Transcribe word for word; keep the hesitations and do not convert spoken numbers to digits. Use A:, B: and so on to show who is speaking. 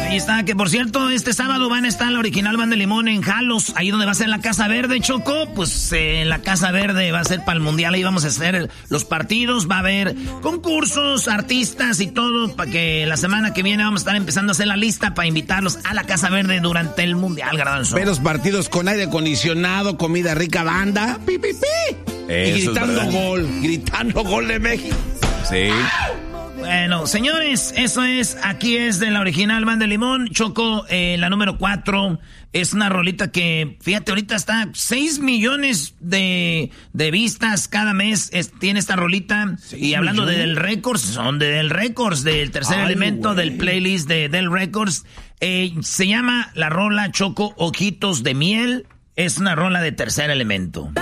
A: Ahí está, que por cierto, este sábado van a estar la original Banda de Limón en Jalos, ahí donde va a ser la Casa Verde, Choco. Pues eh, la Casa Verde va a ser para el Mundial, ahí vamos a hacer los partidos, va a haber concursos, artistas y todo, para que la semana que viene vamos a estar empezando a hacer la lista para invitarlos a la Casa Verde durante el Mundial, Garbanzo.
B: Ver los partidos con aire acondicionado, comida rica, banda, pi, pi, pi. Y gritando gol, gritando gol de México.
C: Sí.
A: Bueno, señores, eso es, aquí es de la original Banda de Limón. Choco, eh, la número cuatro, es una rolita que, fíjate, ahorita está seis millones de, de vistas cada mes, es, tiene esta rolita. Y hablando millones? de Del Records, son de Del Records, del tercer Ay, elemento, güey. del playlist de Del Records. Eh, se llama la rola, Choco, Ojitos de Miel. Es una rola de Tercer Elemento.